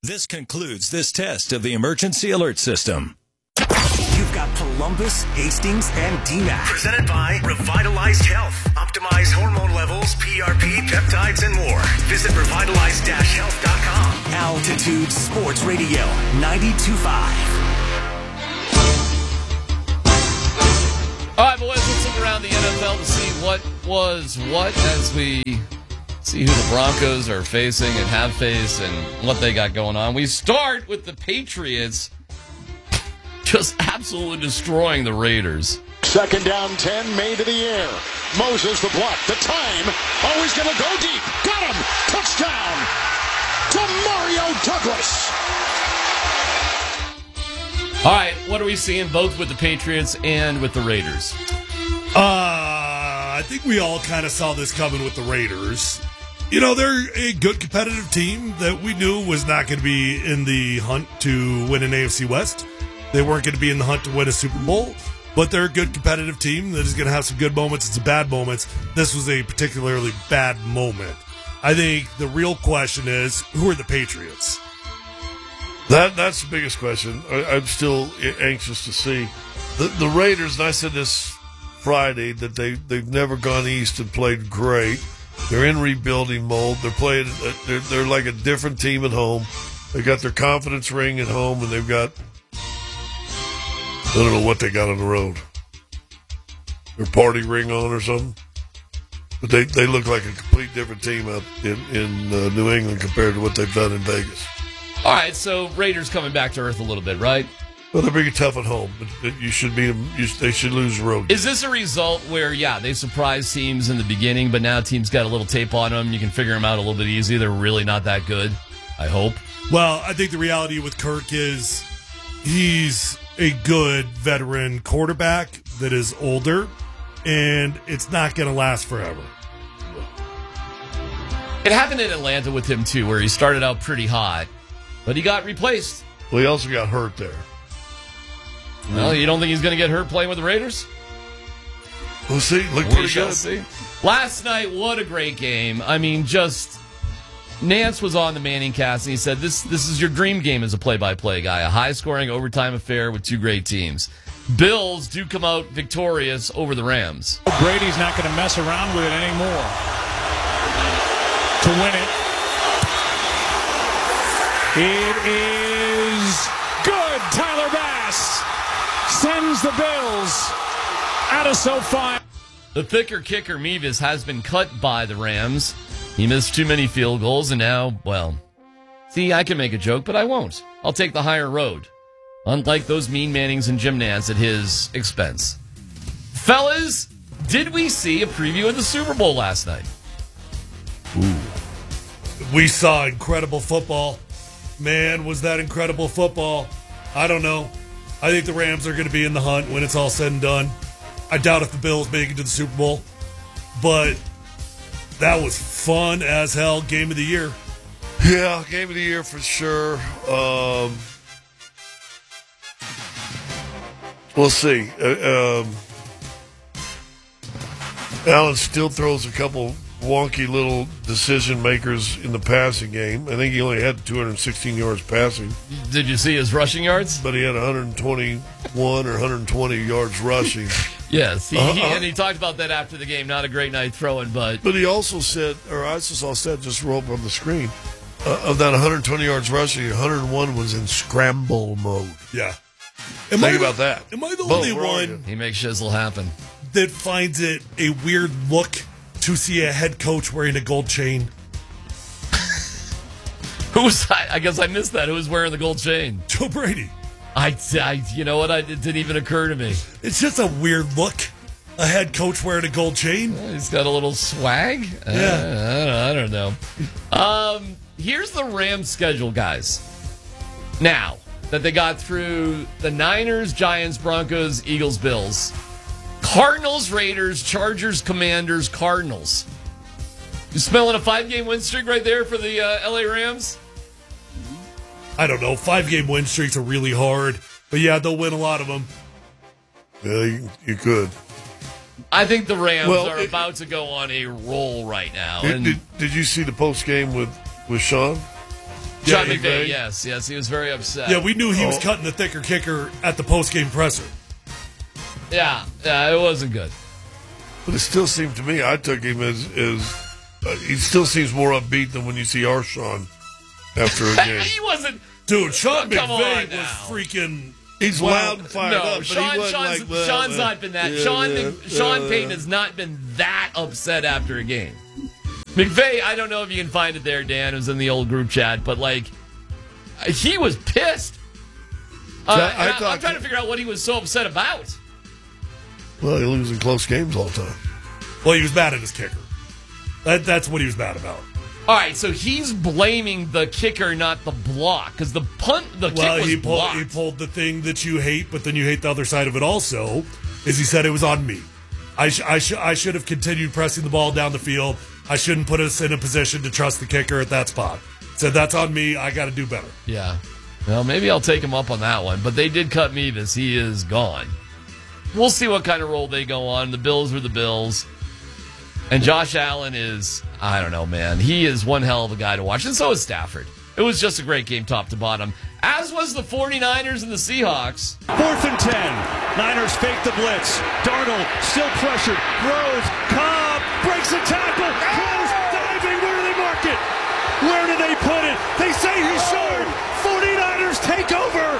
This concludes this test of the emergency alert system. You've got Columbus, Hastings, and DMAC. Presented by Revitalized Health. Optimize hormone levels, PRP, peptides, and more. Visit revitalized-health.com. Altitude Sports Radio, 92.5. All right, boys, let's look around the NFL to see what was what as we see who the Broncos are facing and have faced and what they got going on. We start with the Patriots just absolutely destroying the Raiders. Second down, 10, made to the air. Moses, the block, the time. Oh, he's going to go deep. Got him. Touchdown to Mario Douglas. All right, what are we seeing both with the Patriots and with the Raiders? I think we all kind of saw this coming with the Raiders. You know, they're a good competitive team that we knew was not going to be in the hunt to win an AFC West. They weren't going to be in the hunt to win a Super Bowl, but they're a good competitive team that is going to have some good moments and some bad moments. This was a particularly bad moment. I think the real question is, who are the Patriots? That's the biggest question. I'm still anxious to see. The Raiders, and I said this Friday, that they've never gone east and played great. They're in rebuilding mode. They're playing. They're like a different team at home. They got their confidence ring at home, and they've got, I don't know what they got on the road. Their party ring on or something. But they look like a complete different team out in New England compared to what they've done in Vegas. All right, so Raiders coming back to earth a little bit, right? Well, they're pretty tough at home, but you should beat them. They should lose the road. Is this a result where, yeah, they surprised teams in the beginning, but now teams got a little tape on them? You can figure them out a little bit easier. They're really not that good, I hope. Well, I think the reality with Kirk is he's a good veteran quarterback that is older, and it's not going to last forever. It happened in Atlanta with him, too, where he started out pretty hot, but he got replaced. Well, he also got hurt there. Well, you don't think he's going to get hurt playing with the Raiders? We'll see. Look We pretty shall good. see. Last night, what a great game. I mean, just Nance was on the Manning cast, and he said, this is your dream game as a play-by-play guy, a high-scoring overtime affair with two great teams. Bills do come out victorious over the Rams. Brady's not going to mess around with it anymore to win it. It is good. Tyler Bass sends the Bills out of SoFi. The thicker kicker, Mevis, has been cut by the Rams. He missed too many field goals, and now, well, see, I can make a joke, but I won't. I'll take the higher road, unlike those mean Mannings and Jim Nance at his expense. Fellas, did we see a preview of the Super Bowl last night? Ooh. We saw incredible football. Man, was that incredible football. I don't know. I think the Rams are going to be in the hunt when it's all said and done. I doubt if the Bills make it to the Super Bowl. But that was fun as hell. Game of the year. Yeah, game of the year for sure. We'll see. Allen still throws a couple wonky little decision makers in the passing game. I think he only had 216 yards passing. Did you see his rushing yards? But he had 121 or 120 yards rushing. Yes, and he talked about that after the game. Not a great night throwing, but he also said, or I just saw said, just roll up on the screen, of that 120 yards rushing, 101 was in scramble mode. Yeah. Think about that. Am I the only one he makes shizzle happen that finds it a weird look to see a head coach wearing a gold chain? I guess I missed that. Who was wearing the gold chain? Joe Brady. You know what? It didn't even occur to me. It's just a weird look. A head coach wearing a gold chain. He's got a little swag. Yeah. I don't know. Here's the Rams schedule, guys. Now that they got through the Niners, Giants, Broncos, Eagles, Bills, Cardinals, Raiders, Chargers, Commanders, Cardinals. You smelling a 5-game win streak right there for the LA Rams? I don't know. 5-game win streaks are really hard. But yeah, they'll win a lot of them. Yeah, you could. I think the Rams are about to go on a roll right now. Did you see the post game with Sean? John Yeah, McVay, McVay. yes, he was very upset. Yeah, we knew he was cutting the thicker kicker at the post-game presser. Yeah, it wasn't good. But it still seemed to me, I took him as he still seems more upbeat than when you see Arshawn after a game. He wasn't. Dude, Sean Come on McVay now. was freaking... He's loud and fired up, but Sean, he wasn't Sean's not been that. Sean Payton has not been that upset after a game. McVay, I don't know if you can find it there, Dan. It was in the old group chat, but he was pissed. I'm trying to figure out what he was so upset about. Well, he loses close games all the time. Well, he was mad at his kicker. That's what he was mad about. All right, so he's blaming the kicker, not the block, because the kick was blocked. He pulled the thing that you hate, but then you hate the other side of it also, is he said it was on me. I should have continued pressing the ball down the field. I shouldn't put us in a position to trust the kicker at that spot. Said that's on me. I got to do better. Yeah. Well, maybe I'll take him up on that one, but they did cut Mevis. He is gone. We'll see what kind of role they go on. The Bills are the Bills. And Josh Allen is, I don't know, man. He is one hell of a guy to watch. And so is Stafford. It was just a great game top to bottom. As was the 49ers and the Seahawks. 4th and 10. Niners fake the blitz. Darnold still pressured. Throws. Cobb breaks a tackle. Throws. Diving. Where do they mark it? Where do they put it? They say he's short. 49ers take over.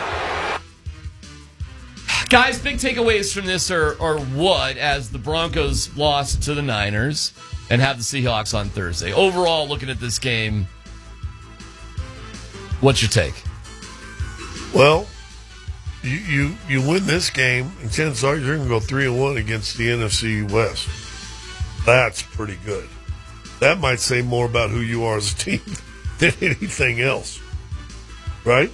Guys, big takeaways from this are what, as the Broncos lost to the Niners and have the Seahawks on Thursday. Overall, looking at this game, what's your take? Well, you win this game, and chances are you're going to go 3-1 against the NFC West. That's pretty good. That might say more about who you are as a team than anything else. Right?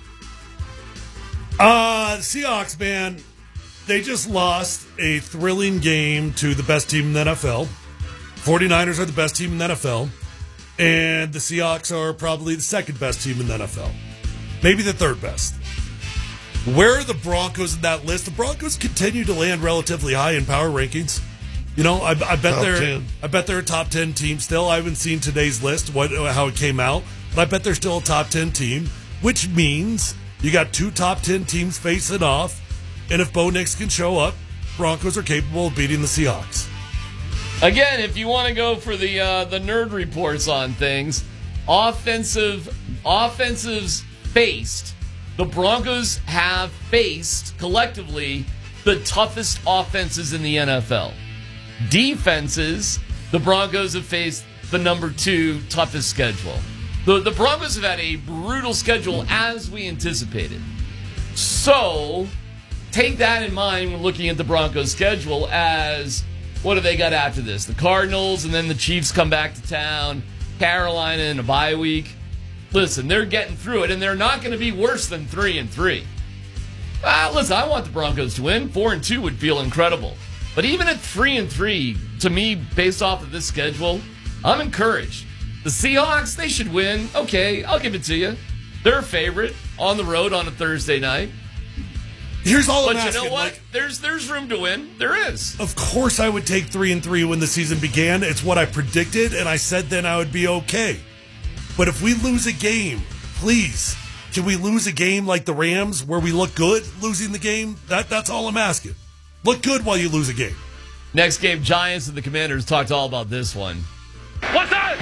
The Seahawks, man, they just lost a thrilling game to the best team in the NFL. 49ers are the best team in the NFL. And the Seahawks are probably the second best team in the NFL. Maybe the third best. Where are the Broncos in that list? The Broncos continue to land relatively high in power rankings. You know, I bet they're a top 10 team still. I haven't seen today's list, how it came out, but I bet they're still a top 10 team, which means you got two top 10 teams facing off, and if Bo Nix can show up, Broncos are capable of beating the Seahawks. Again, if you want to go for the nerd reports on things, offensives faced. The Broncos have faced, collectively, the toughest offenses in the NFL. Defenses, the Broncos have faced the number 2 toughest schedule. The Broncos have had a brutal schedule as we anticipated. So, take that in mind when looking at the Broncos' schedule as, what do they got after this? The Cardinals, and then the Chiefs come back to town, Carolina in a bye week. Listen, they're getting through it, and they're not going to be worse than 3-3. Listen, I want the Broncos to win. 4-2 would feel incredible. But even at 3-3, to me, based off of this schedule, I'm encouraged. The Seahawks, they should win. Okay, I'll give it to you. They're a favorite on the road on a Thursday night. Here's all I'm asking. But you know what? Mike. There's room to win. There is. Of course I would take 3-3 when the season began. It's what I predicted, and I said then I would be okay. But if we lose a game, please, can we lose a game like the Rams where we look good losing the game? That's all I'm asking. Look good while you lose a game. Next game, Giants and the Commanders talked all about this one. What's that?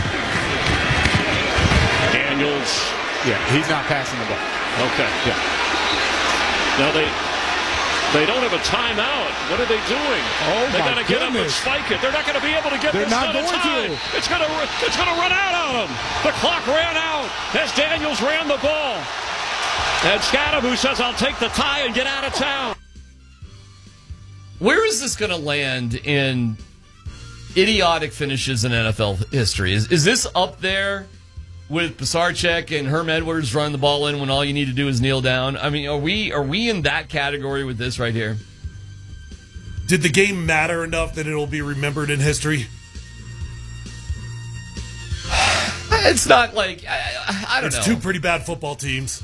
Daniels. Yeah, he's not passing the ball. Okay. Yeah. Now they don't have a timeout. What are they doing? Oh, they my got to get up and goodness. spike it. They're not going to be able to get They're this not done in going time. to. It's going to run out on them. The clock ran out as Daniels ran the ball. And Scadam, who says, I'll take the tie and get out of town. Where is this going to land in idiotic finishes in NFL history? Is this up there with Pisarcek and Herm Edwards running the ball in when all you need to do is kneel down? I mean, are we in that category with this right here? Did the game matter enough that it'll be remembered in history? It's not like, I don't know. It's two pretty bad football teams.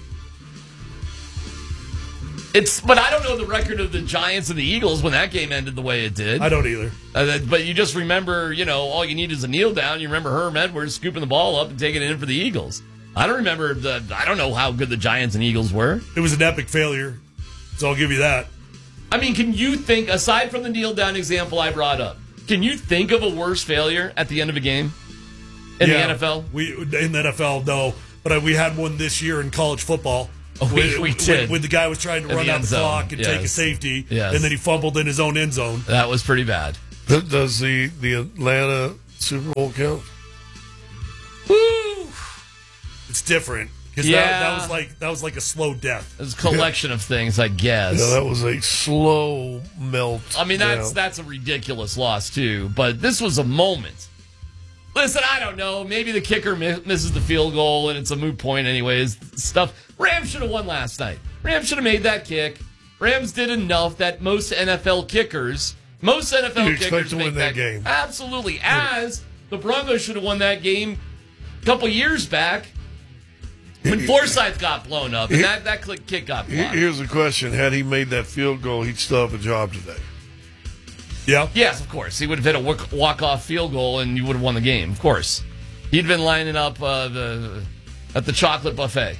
But I don't know the record of the Giants and the Eagles when that game ended the way it did. I don't either. But you just remember, all you need is a kneel down. You remember Herm Edwards scooping the ball up and taking it in for the Eagles. I don't remember I don't know how good the Giants and Eagles were. It was an epic failure, so I'll give you that. I mean, can you think, aside from the kneel down example I brought up, can you think of a worse failure at the end of a game in the NFL? In the NFL, no. But we had one this year in college football. We did. When the guy was trying to run out the clock and take a safety, and then he fumbled in his own end zone. That was pretty bad. Does the Atlanta Super Bowl count? Woo! It's different. Because that was like a slow death. It was a collection of things, I guess. Yeah, that was a slow melt. I mean, that's a ridiculous loss, too. But this was a moment. Listen, I don't know. Maybe the kicker misses the field goal, and it's a moot point anyways. Rams should have won last night. Rams should have made that kick. Rams did enough that most NFL kickers expect to win that game. Absolutely. As the Broncos should have won that game a couple years back. When Forsyth got blown up, and that kick got blocked. Here's the question. Had he made that field goal, he'd still have a job today. Yeah. Yes, of course. He would have hit a walk-off field goal, and you would have won the game, of course. He'd been lining up at the chocolate buffet.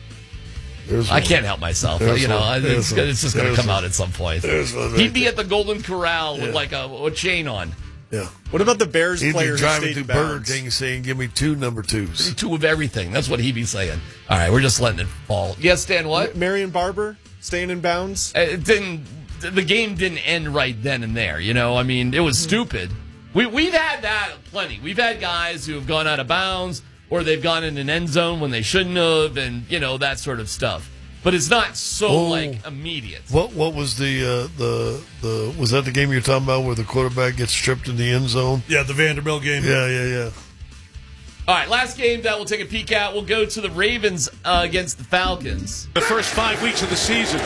I can't help myself. It's just going to come out at some point. He'd be at the Golden Corral with like a chain on. Yeah. What about the Bears he'd players? He'd be driving through Burger King saying, "Give me 2 number 2s." 2 of everything. That's what he'd be saying. All right, we're just letting it fall. Yes, Dan, what? Marion Barber staying in bounds? The game didn't end right then and there. I mean, it was stupid. We've had that plenty. We've had guys who have gone out of bounds or they've gone in an end zone when they shouldn't have, and that sort of stuff. But it's not so immediate. What was the was that the game you're talking about where the quarterback gets tripped in the end zone? Yeah, the Vanderbilt game. Yeah. All right, last game that we'll take a peek at. We'll go to the Ravens against the Falcons. The first 5 weeks of the season.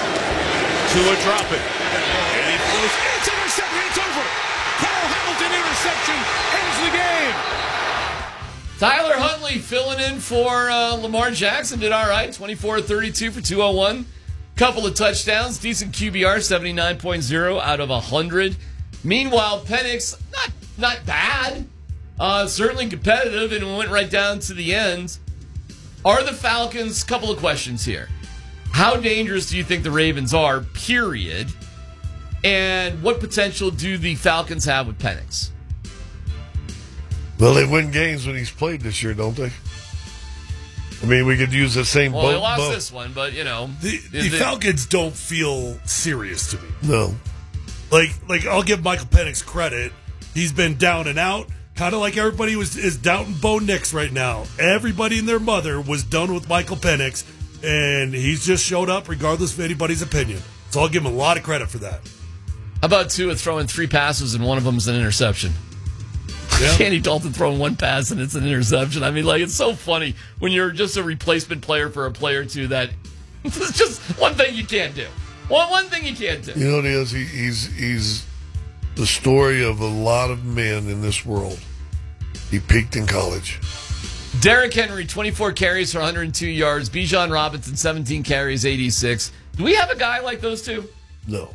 Tua drop it. And he throws. It's intercepted. It's over. Kyle Hamilton interception ends the game. Tyler Huntley filling in for Lamar Jackson. Did all right. 24-32 for 201. Couple of touchdowns. Decent QBR, 79.0 out of 100. Meanwhile, Penix, not bad. Certainly competitive, and went right down to the end. Are the Falcons, couple of questions here. How dangerous do you think the Ravens are, period? And what potential do the Falcons have with Penix? Well, they win games when he's played this year, don't they? I mean, we could use the same Well, they lost this one, but, The Falcons don't feel serious to me. No. Like I'll give Michael Penix credit. He's been down and out, kind of like everybody is doubting Bo Nix right now. Everybody and their mother was done with Michael Penix, and he's just showed up regardless of anybody's opinion. So I'll give him a lot of credit for that. How about Tua throwing 3 passes and one of them is an interception? Yeah. Andy Dalton throwing 1 pass and it's an interception. I mean, it's so funny when you're just a replacement player for a player or two that it's just one thing you can't do. One thing you can't do. You know what it is? He's the story of a lot of men in this world. He peaked in college. Derrick Henry, 24 carries for 102 yards. Bijan Robinson, 17 carries, 86. Do we have a guy like those two? No.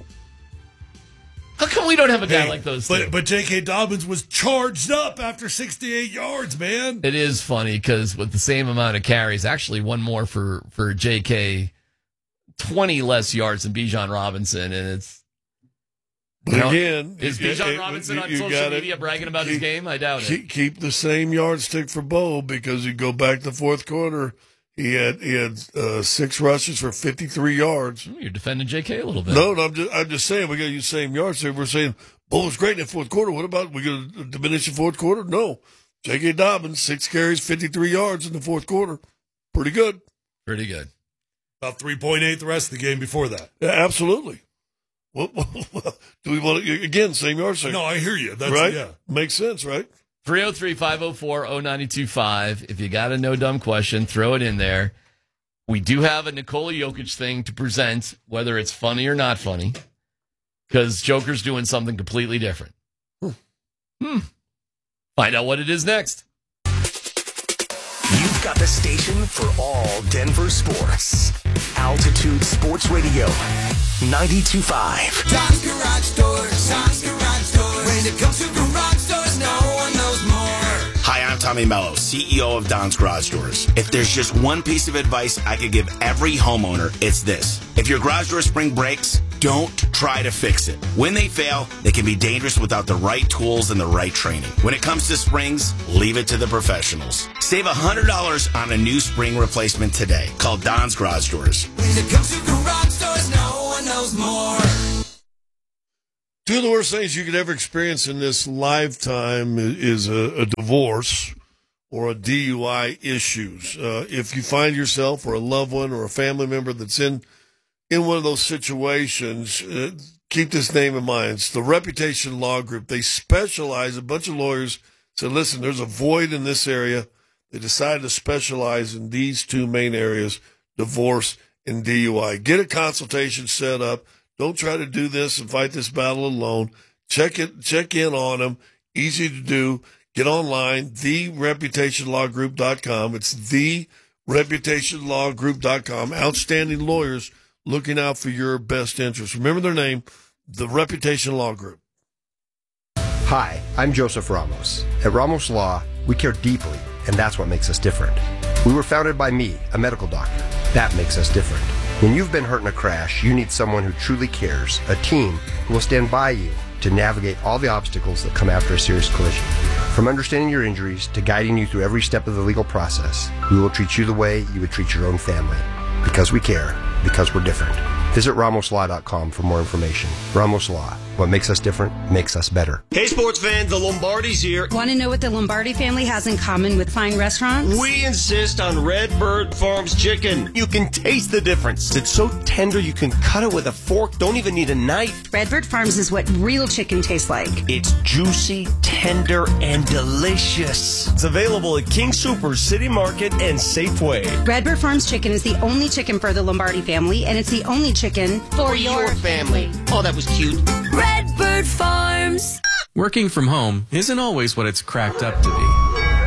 How come we don't have a guy like those two? But J.K. Dobbins was charged up after 68 yards, man. It is funny because with the same amount of carries, actually one more for J.K., 20 less yards than Bijan Robinson, and it's... But again... Is Bijan Robinson on social media bragging about his game? I doubt it. Keep the same yardstick for Bo because you go back to the fourth quarter... He had 6 rushes for 53 yards. You're defending J.K. a little bit. No, I'm just saying we got to use the same yardstick. We're saying Bo was great in the fourth quarter. What about we going to diminish the fourth quarter? No. J.K. Dobbins, 6 carries, 53 yards in the fourth quarter. Pretty good. Pretty good. About 3.8 the rest of the game before that. Yeah, absolutely. Well, do we want to, again, same yardstick? No, I hear you. That's, right? Yeah. Makes sense, right? 303-504-0925. If you got a no dumb question, throw it in there. We do have a Nikola Jokic thing to present, whether it's funny or not funny, because Joker's doing something completely different. Find out what it is next. You've got the station for all Denver sports. Altitude Sports Radio, 92.5. Tom's Garage Doors, Tom's Garage Doors. When it comes to garage doors, no one knows more. Hi, I'm Tom Tommy Mello, CEO of Don's Garage Doors. If there's just one piece of advice I could give every homeowner, it's this. If your garage door spring breaks, don't try to fix it. When they fail, they can be dangerous without the right tools and the right training. When it comes to springs, leave it to the professionals. Save $100 on a new spring replacement today. Call Don's Garage Doors. When it comes to garage doors, no one knows more. Two of the worst things you could ever experience in this lifetime is a divorce or a DUI issues. If you find yourself or a loved one or a family member that's in one of those situations, keep this name in mind. It's the Reputation Law Group. They specialize, a bunch of lawyers said, listen, there's a void in this area. They decided to specialize in these two main areas, divorce and DUI. Get a consultation set up. Don't try to do this and fight this battle alone. Check in on them. Easy to do. Get online, thereputationlawgroup.com. It's thereputationlawgroup.com. Outstanding lawyers looking out for your best interests. Remember their name, the Reputation Law Group. Hi, I'm Joseph Ramos. At Ramos Law, we care deeply, and that's what makes us different. We were founded by me, a medical doctor. That makes us different. When you've been hurt in a crash, you need someone who truly cares, a team who will stand by you to navigate all the obstacles that come after a serious collision. From understanding your injuries to guiding you through every step of the legal process, we will treat you the way you would treat your own family. Because we care, because we're different. Visit RamosLaw.com for more information. Ramos Law. What makes us different makes us better. Hey, sports fans, the Lombardi's here. Want to know what the Lombardi family has in common with fine restaurants? We insist on Redbird Farms chicken. You can taste the difference. It's so tender you can cut it with a fork. Don't even need a knife. Redbird Farms is what real chicken tastes like. It's juicy, tender, and delicious. It's available at King Soopers, City Market, and Safeway. Redbird Farms chicken is the only chicken for the Lombardi family, and it's the only chicken for your family. Oh, that was cute. Redbird Farms. Working from home isn't always what it's cracked up to be.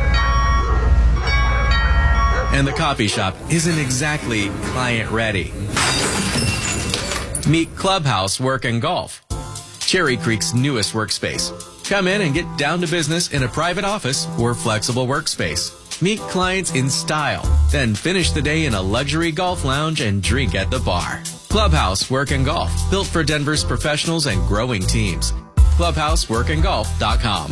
And the coffee shop isn't exactly client ready. Meet Clubhouse Work and Golf, Cherry Creek's newest workspace. Come in and get down to business in a private office or flexible workspace. Meet clients in style, then finish the day in a luxury golf lounge and drink at the bar. Clubhouse Work and Golf, built for Denver's professionals and growing teams. ClubhouseWorkandGolf.com.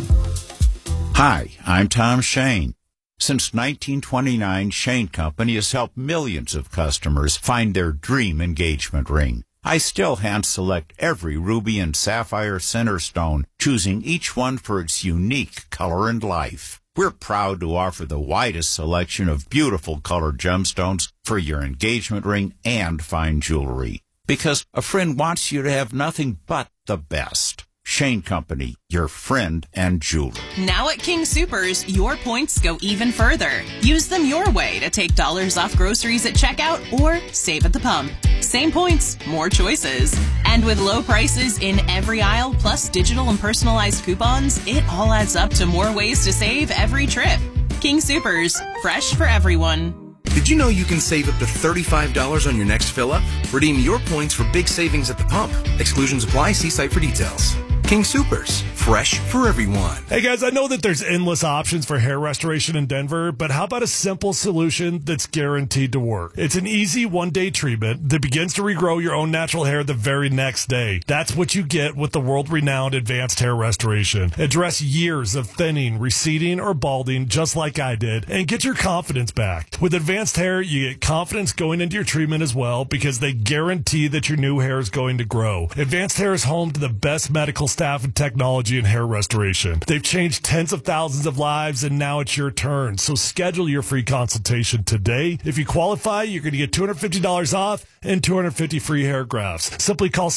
Hi, I'm Tom Shane. Since 1929, Shane Company has helped millions of customers find their dream engagement ring. I still hand-select every ruby and sapphire center stone, choosing each one for its unique color and life. We're proud to offer the widest selection of beautiful colored gemstones for your engagement ring and fine jewelry. Because a friend wants you to have nothing but the best. Shane Company, your friend and jeweler. Now at King Soopers, your points go even further. Use them your way to take dollars off groceries at checkout or save at the pump. Same points, more choices. And with low prices in every aisle, plus digital and personalized coupons, it all adds up to more ways to save every trip. King Soopers, fresh for everyone. Did you know you can save up to $35 on your next fill-up? Redeem your points for big savings at the pump. Exclusions apply. See site for details. King Soopers, fresh for everyone. Hey guys, I know that there's endless options for hair restoration in Denver, but how about a simple solution that's guaranteed to work? It's an easy one-day treatment that begins to regrow your own natural hair the very next day. That's what you get with the world-renowned Advanced Hair Restoration. Address years of thinning, receding, or balding just like I did, and get your confidence back. With Advanced Hair, you get confidence going into your treatment as well because they guarantee that your new hair is going to grow. Advanced Hair is home to the best medical staff and technology in hair restoration. They've changed tens of thousands of lives, and now it's your turn. So schedule your free consultation today. If you qualify, you're going to get $250 off and 250 free hair grafts. Simply call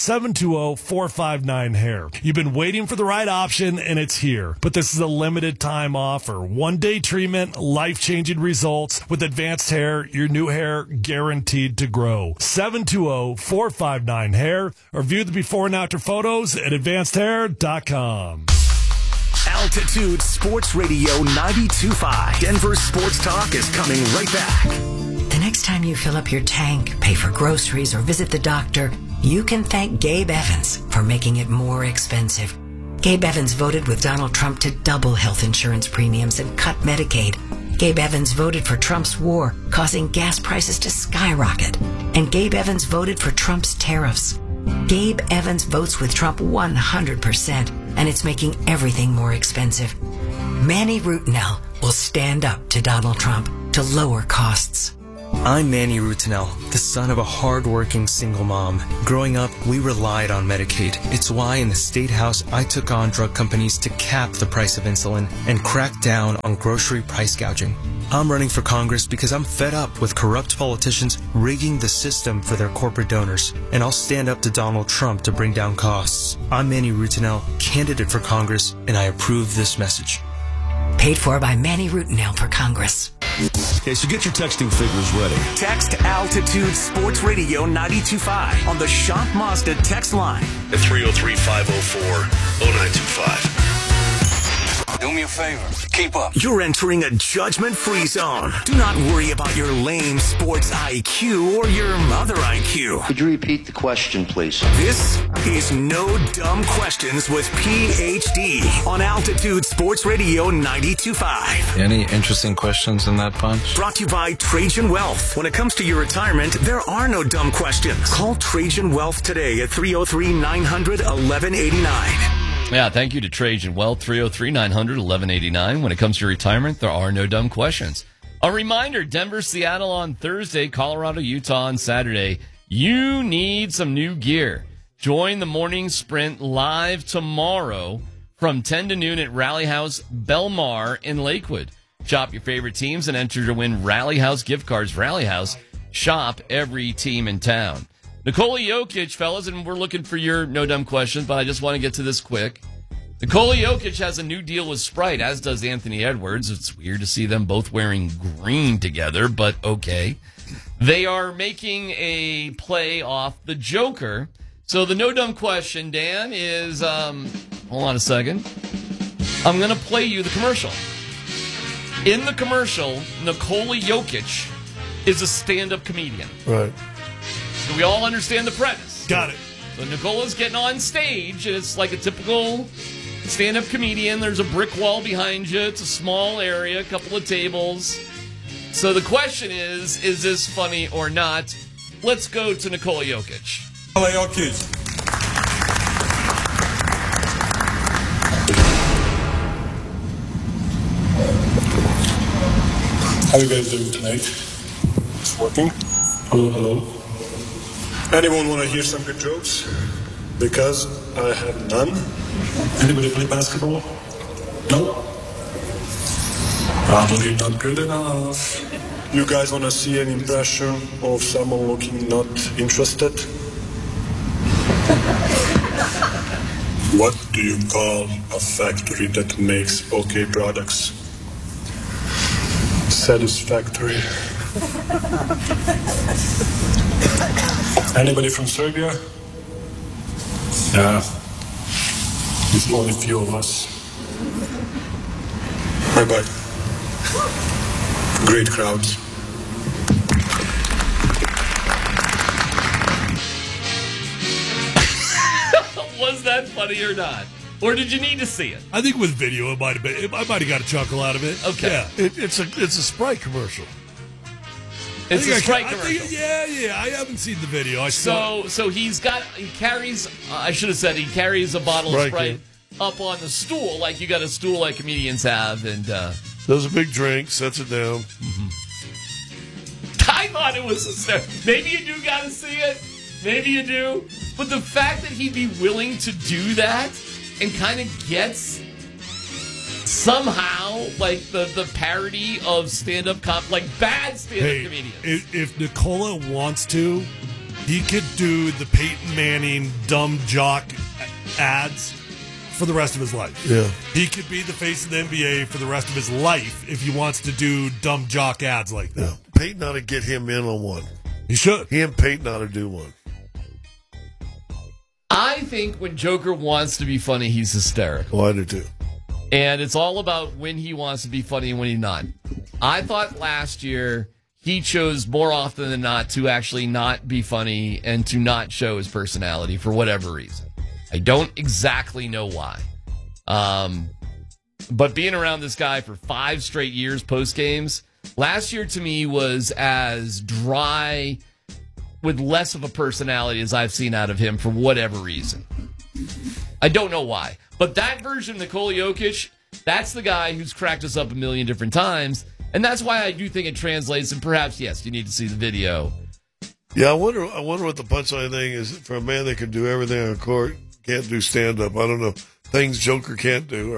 720-459-HAIR. You've been waiting for the right option, and it's here. But this is a limited time offer. One-day treatment, life-changing results. With Advanced Hair, your new hair guaranteed to grow. 720-459-HAIR, or view the before and after photos at advancedhair.com. Altitude Sports Radio 92.5. Denver Sports Talk is coming right back. The next time you fill up your tank, pay for groceries, or visit the doctor, you can thank Gabe Evans for making it more expensive. Gabe Evans voted with Donald Trump to double health insurance premiums and cut Medicaid. Gabe Evans voted for Trump's war, causing gas prices to skyrocket. And Gabe Evans voted for Trump's tariffs. Gabe Evans votes with Trump 100%, and it's making everything more expensive. Manny Rutinel will stand up to Donald Trump to lower costs. I'm Manny Rutinel, the son of a hard-working single mom. Growing up, we relied on Medicaid. It's why in the State House, I took on drug companies to cap the price of insulin and crack down on grocery price gouging. I'm running for Congress because I'm fed up with corrupt politicians rigging the system for their corporate donors. And I'll stand up to Donald Trump to bring down costs. I'm Manny Rutinel, candidate for Congress, and I approve this message. Paid for by Manny Rutinel for Congress. Okay, so get your texting figures ready. Text Altitude Sports Radio 92.5 on the Shop Mazda text line At 303-504-0925. Do me a favor. Keep up. You're entering a judgment-free zone. Do not worry about your lame sports IQ or your other IQ. Could you repeat the question, please? This is No Dumb Questions with PhD on Altitude Sports Radio 92.5. Any interesting questions in that bunch? Brought to you by Trajan Wealth. When it comes to your retirement, there are no dumb questions. Call Trajan Wealth today at 303-900-1189. Yeah, thank you to Trajan Wealth, 303-900-1189. When it comes to retirement, there are no dumb questions. A reminder, Denver, Seattle on Thursday, Colorado, Utah on Saturday. You need some new gear. Join the morning sprint live tomorrow from 10 to noon at Rally House Belmar in Lakewood. Shop your favorite teams and enter to win Rally House gift cards. Rally House, shop every team in town. Nikola Jokic, fellas, and we're looking for your no dumb questions, but I just want to get to this quick. Nikola Jokic has a new deal with Sprite, as does Anthony Edwards. It's weird to see them both wearing green together, but okay. They are making a play off the Joker. So the no dumb question, Dan, is, hold on a second. I'm going to play you the commercial. In the commercial, Nikola Jokic is a stand-up comedian. Right. So we all understand the premise. Got it. So Nikola's getting on stage, and it's like a typical stand-up comedian. There's a brick wall behind you. It's a small area, a couple of tables. So the question is this funny or not? Let's go to Nikola Jokic. Nikola Jokic. How are you guys doing tonight? It's working? Hello. Anyone want to hear some good jokes? Because I have none. Anybody play basketball? No? Probably not good enough. You guys want to see an impression of someone looking not interested? What do you call a factory that makes okay products? Satisfactory. Anybody from Serbia? Yeah. It's only a few of us. Bye-bye. Great crowds. Was that funny or not? Or did you need to see it? I think with video, I might have got a chuckle out of it. Okay. Yeah. It's a Sprite commercial. It's a Sprite commercial. Yeah. I haven't seen the video. So he carries a bottle of Sprite up on the stool, like you got a stool like comedians have, and does a big drink, sets it down. Mm-hmm. I thought it was hysterical. Maybe you do got to see it. Maybe you do. But the fact that he'd be willing to do that and kind of gets somehow like the parody of stand-up like bad stand-up comedians. If Nikola wants to, he could do the Peyton Manning dumb jock ads for the rest of his life. Yeah. He could be the face of the NBA for the rest of his life if he wants to do dumb jock ads like that. Yeah. Peyton ought to get him in on one. He should. He and Peyton ought to do one. I think when Joker wants to be funny, he's hysterical. Oh, I do too. And it's all about when he wants to be funny and when he's not. I thought last year he chose more often than not to actually not be funny and to not show his personality for whatever reason. I don't exactly know why. But being around this guy for 5 straight years post games, last year to me was as dry with less of a personality as I've seen out of him for whatever reason. I don't know why. But that version of Nikola Jokic, that's the guy who's cracked us up a million different times. And that's why I do think it translates. And perhaps, yes, you need to see the video. Yeah, I wonder what the punchline thing is for a man that can do everything on the court, can't do stand-up. I don't know. Things Joker can't do.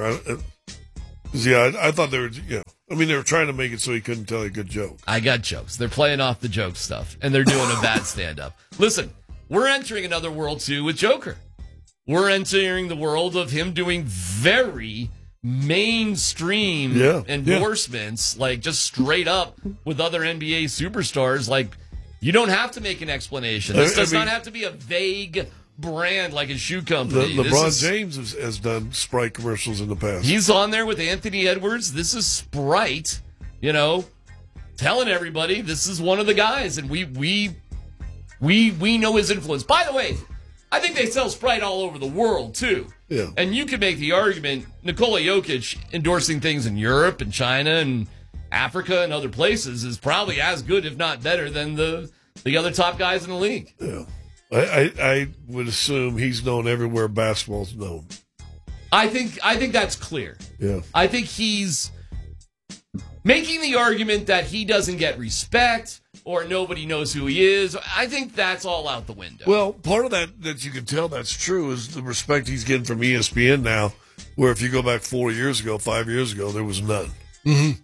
I thought they were, they were trying to make it so he couldn't tell a good joke. I got jokes. They're playing off the joke stuff, and they're doing a bad stand-up. Listen, we're entering another world, too, with Joker. We're entering the world of him doing very mainstream endorsements, like just straight up with other NBA superstars. Like, you don't have to make an explanation. This does not have to be a vague brand like a shoe company. LeBron James has done Sprite commercials in the past. He's on there with Anthony Edwards. This is Sprite, telling everybody this is one of the guys, and we know his influence. By the way, I think they sell Sprite all over the world too. Yeah. And you could make the argument Nikola Jokic endorsing things in Europe and China and Africa and other places is probably as good, if not better, than the other top guys in the league. Yeah. I would assume he's known everywhere basketball's known. I think that's clear. Yeah. I think he's making the argument that he doesn't get respect or nobody knows who he is. I think that's all out the window. Well, part of that you can tell that's true is the respect he's getting from ESPN now, where if you go back 5 years ago, there was none. Mm-hmm.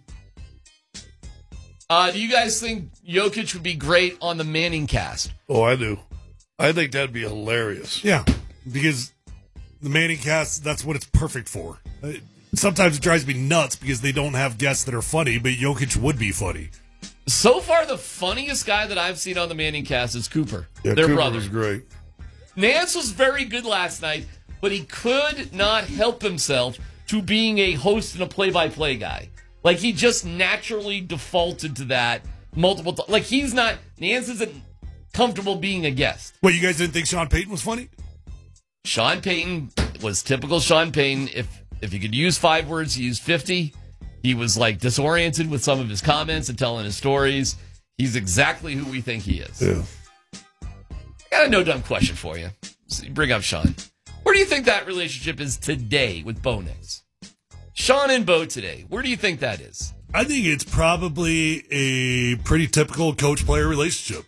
Do you guys think Jokic would be great on the Manning cast? Oh, I do. I think that'd be hilarious. Yeah, because the Manning cast, that's what it's perfect for. Sometimes it drives me nuts because they don't have guests that are funny, but Jokic would be funny. So far, the funniest guy that I've seen on the Manning cast is Cooper. Yeah, their Cooper brother. was great. Nance was very good last night, but he could not help himself to being a host and a play-by-play guy. Like, he just naturally defaulted to that multiple times. Like, Nance isn't comfortable being a guest. What, you guys didn't think Sean Payton was funny? Sean Payton was typical Sean Payton. If you could use 5 words, he used 50. He was, disoriented with some of his comments and telling his stories. He's exactly who we think he is. Yeah. I got a no-dumb question for you. So you bring up Sean. Where do you think that relationship is today with Bo Nix? Sean and Bo today. Where do you think that is? I think it's probably a pretty typical coach-player relationship.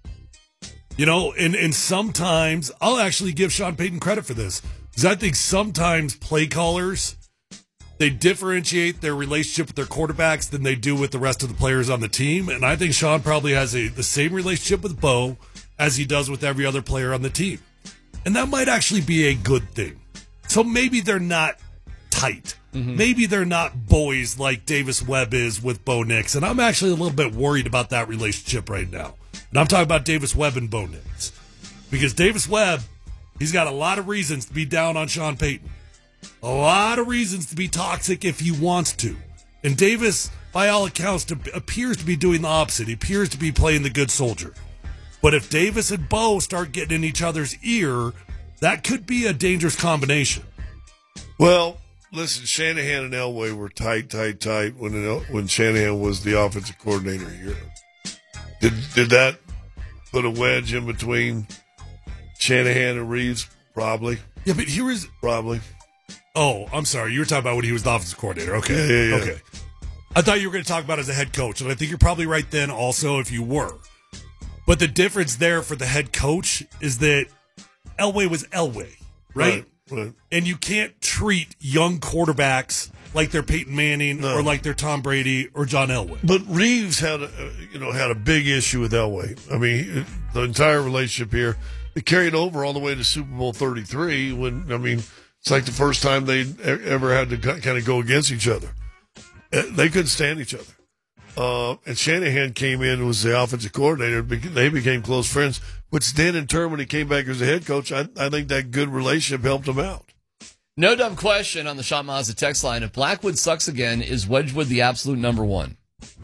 And sometimes, I'll actually give Sean Payton credit for this, because I think sometimes play callers, they differentiate their relationship with their quarterbacks than they do with the rest of the players on the team. And I think Sean probably has the same relationship with Bo as he does with every other player on the team. And that might actually be a good thing. So maybe they're not tight. Mm-hmm. Maybe they're not boys like Davis Webb is with Bo Nix. And I'm actually a little bit worried about that relationship right now. And I'm talking about Davis Webb and Bo Nix. Because Davis Webb, he's got a lot of reasons to be down on Sean Payton. A lot of reasons to be toxic if he wants to. And Davis, by all accounts, appears to be doing the opposite. He appears to be playing the good soldier. But if Davis and Bo start getting in each other's ear, that could be a dangerous combination. Well, listen, Shanahan and Elway were tight when Shanahan was the offensive coordinator here. Did that put a wedge in between Shanahan and Reeves? Probably. Yeah, but here is... Probably. Oh, I'm sorry. You were talking about when he was the offensive coordinator. Okay. Yeah. Okay. I thought you were going to talk about as a head coach, and I think you're probably right then also if you were. But the difference there for the head coach is that Elway was Elway, right? Right. And you can't treat young quarterbacks like they're Peyton Manning or like they're Tom Brady or John Elway. But Reeves had a big issue with Elway. I mean, the entire relationship here, it carried over all the way to Super Bowl 33 it's like the first time they ever had to kind of go against each other. They couldn't stand each other. And Shanahan came in and was the offensive coordinator. They became close friends, which then in turn, when he came back as a head coach, I think that good relationship helped him out. No dumb question on the Sean Mazza text line. If Blackwood sucks again, is Wedgwood the absolute number one?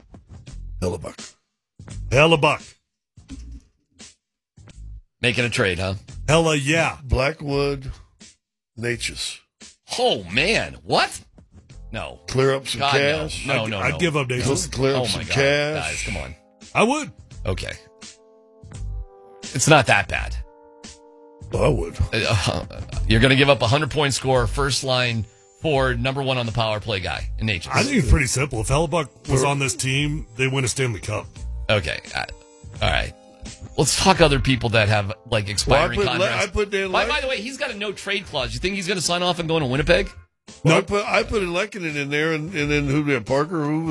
Hellebuck. Making a trade, huh? Hella yeah. Blackwood, Natchez. Oh, man. What? No. Clear up some God, cash. No. I'd give up Davis. Just clear up Oh, some my God. cash. Guys, come on. I would. Okay. It's not that bad. I would. You're going to give up a 100-point score, first line for number one on the power play guy in nature. I think it's pretty simple. If Hellebuck was on this team, they win a Stanley Cup. Okay. All right. Let's talk other people that have like expiring contracts. I put Dan by the way, he's got a no trade clause. You think he's going to sign off and go into Winnipeg? Well, I put Lehkonen in there, and then who did Parker? Who was